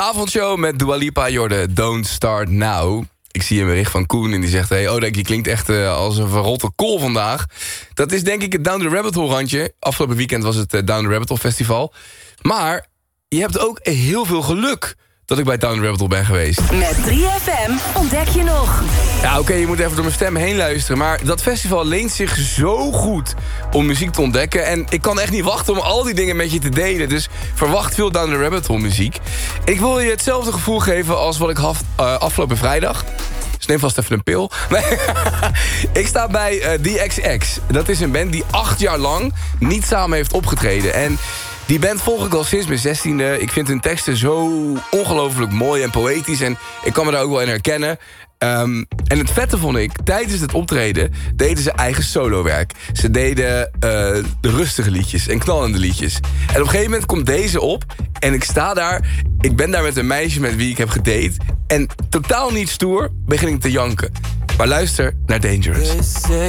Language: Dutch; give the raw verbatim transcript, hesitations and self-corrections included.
avondshow met Dua Lipa, Jorde, Don't Start Now. Ik zie een bericht van Koen en die zegt... Hey, Odek, je klinkt echt uh, als een verrotte kool vandaag. Dat is denk ik het Down the Rabbit Hole randje. Afgelopen weekend was het uh, Down the Rabbit Hole Festival. Maar je hebt ook heel veel geluk dat ik bij Down the Rabbit Hole ben geweest. Met drie F M ontdek je nog. Ja, oké, okay, je moet even door mijn stem heen luisteren. Maar dat festival leent zich zo goed om muziek te ontdekken. En ik kan echt niet wachten om al die dingen met je te delen. Dus verwacht veel Down the Rabbit Hole muziek. Ik wil je hetzelfde gevoel geven als wat ik had uh, afgelopen vrijdag. Dus neem vast even een pil. Nee. Ik sta bij uh, D X X. Dat is een band die acht jaar lang niet samen heeft opgetreden. En die band volg ik al sinds mijn zestiende. Ik vind hun teksten zo ongelooflijk mooi en poëtisch. En ik kan me daar ook wel in herkennen. Um, en het vette vond ik, tijdens het optreden deden ze eigen solowerk. Ze deden uh, de rustige liedjes en knallende liedjes. En op een gegeven moment komt deze op en ik sta daar. Ik ben daar met een meisje met wie ik heb gedate. En totaal niet stoer begin ik te janken. Maar luister naar Dangerous.